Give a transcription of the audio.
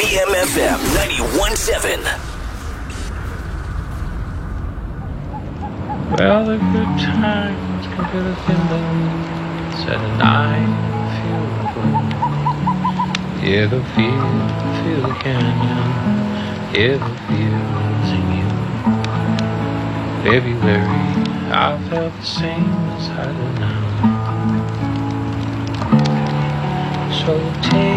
VMFM 91.7. Well, the good times can feel the feelings at a night, feel the glow. Hear the feel the canyon, hear the feels in you. February, I felt the same as I do now. So take